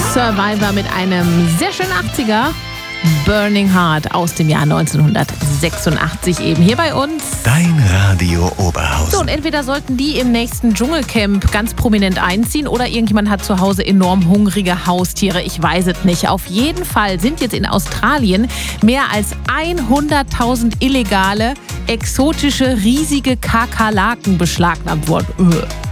Survivor mit einem sehr schönen 80er. Burning Heart aus dem Jahr 1986 eben hier bei uns. Dein Radio Oberhausen. So, und entweder sollten die im nächsten Dschungelcamp ganz prominent einziehen oder irgendjemand hat zu Hause enorm hungrige Haustiere. Ich weiß es nicht. Auf jeden Fall sind jetzt in Australien mehr als 100.000 illegale, exotische, riesige Kakerlaken beschlagnahmt worden.